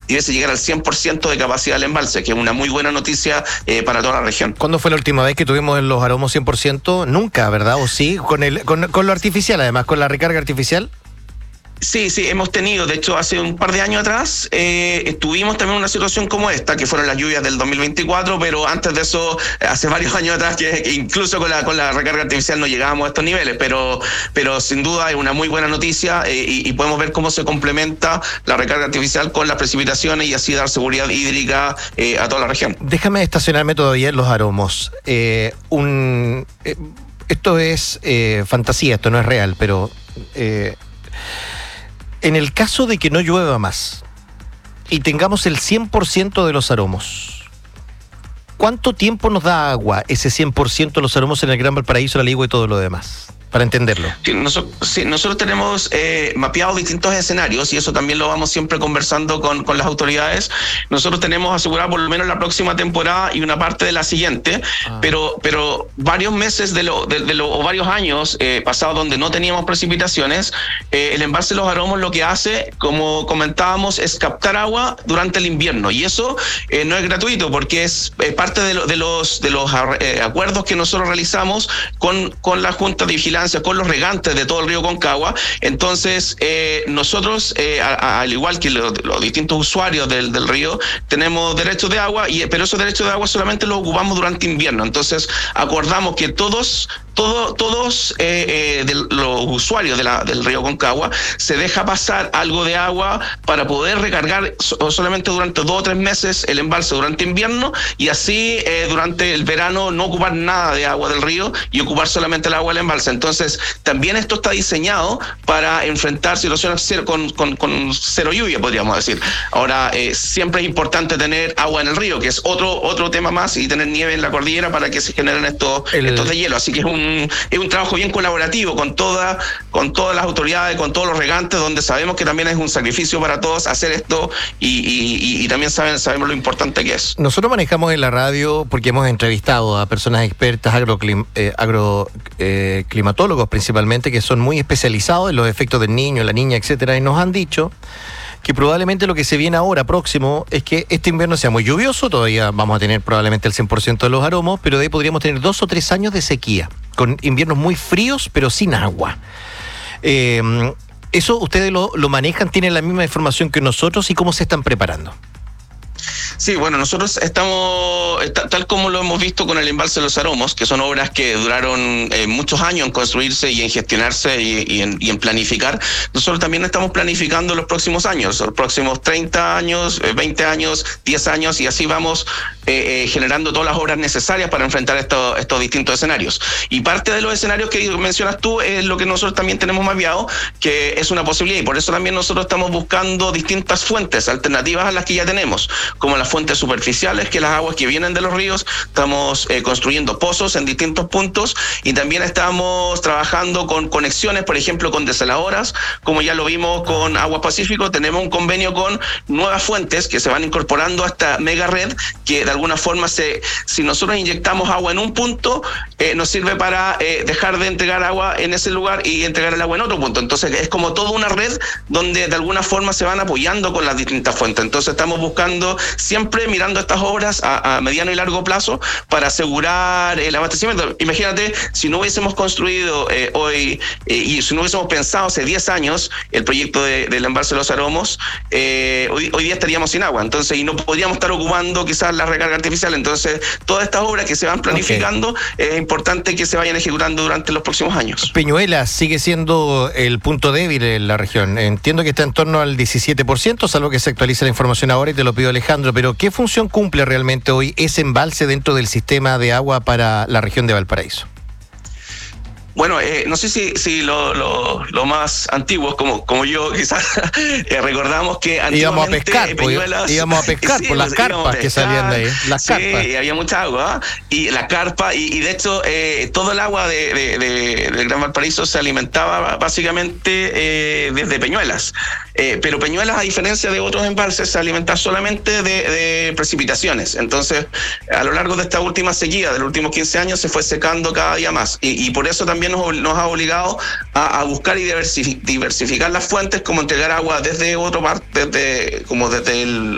y hubiese llegar al 100% de capacidad del embalse, que es una muy buena noticia para toda la región. ¿Cuándo fue la última vez que tuvimos en los Aromos 100%? Nunca, ¿verdad? ¿O sí? Con lo artificial, además, con la recarga artificial. Sí, hemos tenido, de hecho, hace un par de años atrás, tuvimos también una situación como esta, que fueron las lluvias del 2024, pero antes de eso, hace varios años atrás, que incluso con la recarga artificial no llegábamos a estos niveles, pero sin duda es una muy buena noticia y podemos ver cómo se complementa la recarga artificial con las precipitaciones y así dar seguridad hídrica a toda la región. Déjame estacionarme todavía en los Aromos. Esto es fantasía, esto no es real, pero... en el caso de que no llueva más y tengamos el 100% de los Aromos, ¿cuánto tiempo nos da agua ese 100% de los Aromos en el Gran Valparaíso, la Ligua y todo lo demás? Para entenderlo. Nosotros tenemos mapeados distintos escenarios y eso también lo vamos siempre conversando con las autoridades. Nosotros tenemos asegurado por lo menos la próxima temporada y una parte de la siguiente, pero varios meses o varios años pasados donde no teníamos precipitaciones, el embalse de los Aromos lo que hace, como comentábamos, es captar agua durante el invierno y eso no es gratuito porque es parte de los acuerdos que nosotros realizamos con la Junta de Vigilancia, con los regantes de todo el río Concagua. Entonces nosotros al igual que los distintos usuarios del río tenemos derechos de agua, pero esos derechos de agua solamente los ocupamos durante invierno. Entonces acordamos que todos los usuarios del río Concagua se deja pasar algo de agua para poder recargar solamente durante 2 o 3 meses el embalse durante invierno y así durante el verano no ocupar nada de agua del río y ocupar solamente el agua del embalse. Entonces también esto está diseñado para enfrentar situaciones con cero lluvia, podríamos decir. Ahora siempre es importante tener agua en el río, que es otro tema más, y tener nieve en la cordillera para que se generen estos de hielo. Así que es un trabajo bien colaborativo con todas las autoridades, con todos los regantes, donde sabemos que también es un sacrificio para todos hacer esto y también sabemos lo importante que es. Nosotros manejamos en la radio porque hemos entrevistado a personas expertas, climatólogos principalmente, que son muy especializados en los efectos del niño, la niña, etcétera, y nos han dicho que probablemente lo que se viene ahora próximo es que este invierno sea muy lluvioso, todavía vamos a tener probablemente el 100% de los Aromos, pero de ahí podríamos tener 2 o 3 años de sequía, con inviernos muy fríos pero sin agua. ¿Eso ustedes lo manejan, tienen la misma información que nosotros y cómo se están preparando? Sí, bueno, nosotros estamos, tal como lo hemos visto con el embalse de los Aromos, que son obras que duraron muchos años en construirse y en gestionarse y en planificar, nosotros también estamos planificando los próximos años, los próximos 30 años, 20 años, 10 años, y así vamos generando todas las obras necesarias para enfrentar estos distintos escenarios. Y parte de los escenarios que mencionas tú es lo que nosotros también tenemos mapeado, que es una posibilidad, y por eso también nosotros estamos buscando distintas fuentes alternativas a las que ya tenemos, como las fuentes superficiales, que las aguas que vienen de los ríos. Estamos construyendo pozos en distintos puntos y también estamos trabajando con conexiones, por ejemplo, con desaladoras, como ya lo vimos con Aguas Pacífico. Tenemos un convenio con nuevas fuentes que se van incorporando a esta mega red, que de alguna forma si nosotros inyectamos agua en un punto, nos sirve para dejar de entregar agua en ese lugar y entregar el agua en otro punto. Entonces es como toda una red donde de alguna forma se van apoyando con las distintas fuentes. Entonces estamos buscando siempre mirando estas obras a mediano y largo plazo para asegurar el abastecimiento. Imagínate, si no hubiésemos construido hoy y si no hubiésemos pensado hace 10 años el proyecto del embalse de los Aromos, hoy día estaríamos sin agua, entonces, y no podríamos estar ocupando quizás la recarga artificial. Entonces, todas estas obras que se van planificando, es importante que se vayan ejecutando durante los próximos años. Peñuelas sigue siendo el punto débil en la región. Entiendo que está en torno al 17%, salvo que se actualice la información ahora y te lo pido, Alejandro, pero ¿qué función cumple realmente hoy ese embalse dentro del sistema de agua para la región de Valparaíso? Bueno, no sé si lo más antiguos, como yo quizás recordamos que antiguamente íbamos a pescar por las carpas que salían de ahí. Las carpas. Sí, había mucha agua, y la carpa, y de hecho todo el agua del Gran Valparaíso se alimentaba básicamente desde Peñuelas. Pero Peñuelas, a diferencia de otros embalses, se alimenta solamente de precipitaciones. Entonces, a lo largo de esta última sequía, de los últimos 15 años, se fue secando cada día más. Y por eso también nos ha obligado a buscar y diversificar las fuentes, como entregar agua desde otra parte, desde el